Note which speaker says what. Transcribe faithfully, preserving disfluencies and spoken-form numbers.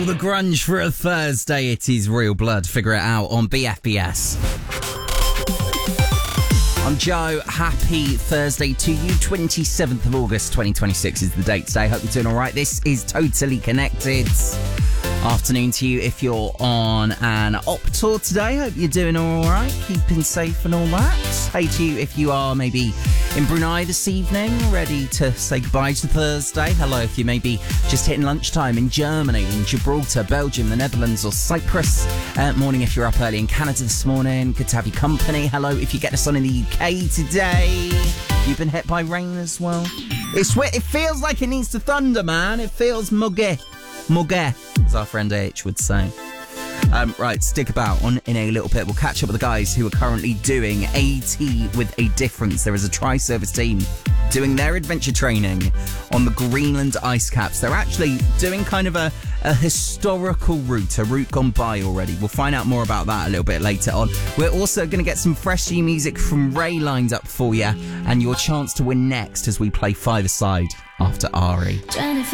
Speaker 1: All the grunge for a Thursday. It is Real Blood. Figure it out on B F B S. I'm Joe. Happy Thursday to you. twenty-seventh of August, twenty twenty-six is the date today. Hope you're doing all right. This is Totally Connected. Afternoon to you if you're on an op tour today. Hope you're doing all right. Keeping safe and all that. Hey to you if you are maybe in Brunei this evening, ready to say goodbye to Thursday. Hello if you may be just hitting lunchtime in Germany, in Gibraltar, Belgium, the Netherlands or Cyprus. Uh, morning if you're up early in Canada this morning. Good to have your company. Hello if you get us on in the U K today. You've been hit by rain as well. It's It feels like it needs to thunder, man. It feels muggy. Muggy, as our friend H would say. Um, right, stick about. On in a little bit, we'll catch up with the guys who are currently doing AT with a difference. There is a tri-service team doing their adventure training on the Greenland ice caps. They're actually doing kind of a, a historical route, a route gone by already. We'll find out more about that a little bit later on. We're also going to get some fresh new music from Ray lined up for you, and your chance to win next as we play five-a-side after Ari.